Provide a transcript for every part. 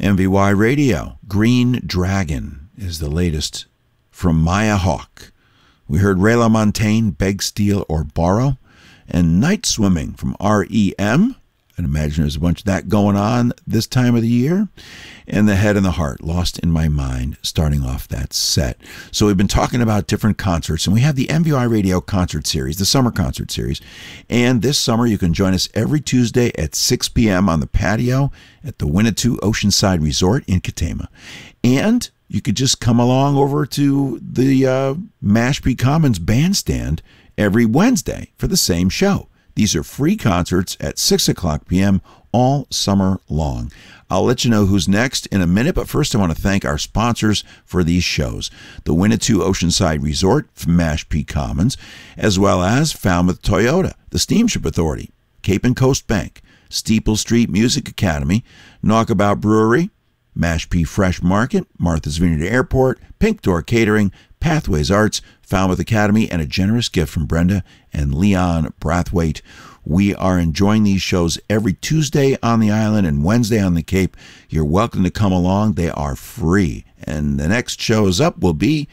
MVY Radio, Green Dragon is the latest from Maya Hawke. We heard Rayla Montaigne, Beg, Steal, or Borrow, and Night Swimming from REM. I'd imagine there's a bunch of that going on this time of the year. And The Head and the Heart, Lost in My Mind, starting off that set. So we've been talking about different concerts, and we have the MVY Radio concert series, the summer concert series. And this summer, you can join us every Tuesday at 6 p.m. on the patio at the Winnetou Oceanside Resort in Katama. And you could just come along over to the Mashpee Commons Bandstand every Wednesday for the same show. These are free concerts at 6 o'clock p.m. all summer long. I'll let you know who's next in a minute, but first I want to thank our sponsors for these shows. The Winnetou Oceanside Resort from Mashpee Commons, as well as Falmouth Toyota, the Steamship Authority, Cape and Coast Bank, Steeple Street Music Academy, Knockabout Brewery, Mashpee Fresh Market, Martha's Vineyard Airport, Pink Door Catering, Pathways Arts, Falmouth Academy, and a generous gift from Brenda and Leon Brathwaite. We are enjoying these shows every Tuesday on the island and Wednesday on the Cape. You're welcome to come along. They are free. And the next shows up will be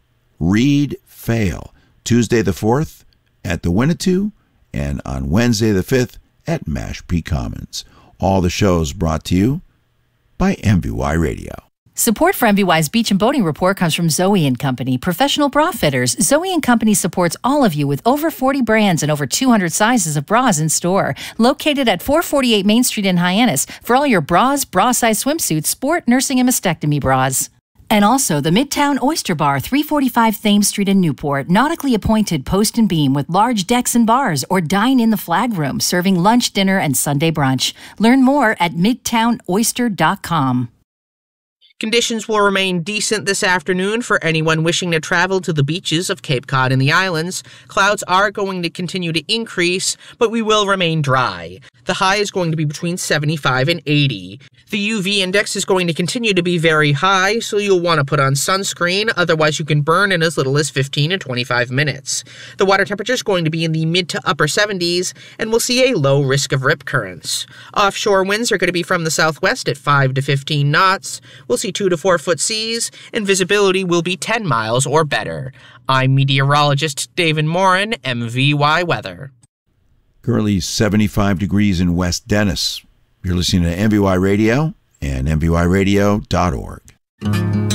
Reed Fail, Tuesday the 4th at the Winnetou, and on Wednesday the 5th at Mashpee Commons. All the shows brought to you by MVY Radio. Support for MVY's Beach and Boating Report comes from Zoe & Company, professional bra fitters. Zoe & Company supports all of you with over 40 brands and over 200 sizes of bras in store. Located at 448 Main Street in Hyannis for all your bras, bra-size swimsuits, sport, nursing, and mastectomy bras. And also the Midtown Oyster Bar, 345 Thames Street in Newport, nautically appointed post and beam with large decks and bars, or dine in the flag room, serving lunch, dinner, and Sunday brunch. Learn more at midtownoyster.com. Conditions will remain decent this afternoon for anyone wishing to travel to the beaches of Cape Cod and the islands. Clouds are going to continue to increase, but we will remain dry. The high is going to be between 75 and 80. The UV index is going to continue to be very high, so you'll want to put on sunscreen, otherwise you can burn in as little as 15 to 25 minutes. The water temperature is going to be in the mid to upper 70s, and we'll see a low risk of rip currents. Offshore winds are going to be from the southwest at 5 to 15 knots. We'll see 2 to 4 foot seas, and visibility will be 10 miles or better. I'm meteorologist David Morin, MVY Weather. Currently 75 degrees in West Dennis. You're listening to MVY Radio and MVYradio.org.